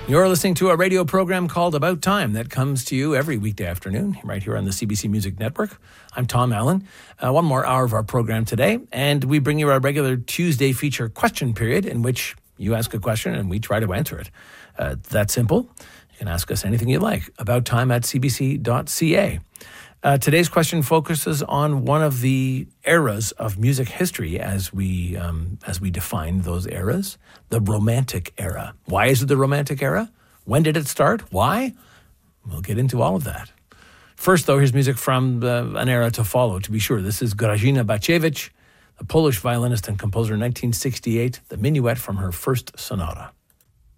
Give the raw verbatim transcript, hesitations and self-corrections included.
You're listening to a radio program called About Time that comes to you every weekday afternoon right here on the C B C Music Network. I'm Tom Allen. Uh, one more hour of our program today, and we bring you our regular Tuesday feature question period in which you ask a question and we try to answer it. Uh, that simple. You can ask us anything you like. About time at c b c dot c a. Uh, today's question focuses on one of the eras of music history as we um, as we define those eras, the Romantic era. Why is it the Romantic era? When did it start? Why? We'll get into all of that. First, though, here's music from uh, an era to follow, to be sure. This is Grażyna Bakiewicz, the Polish violinist and composer in nineteen sixty-eight, the Minuet from her first sonata.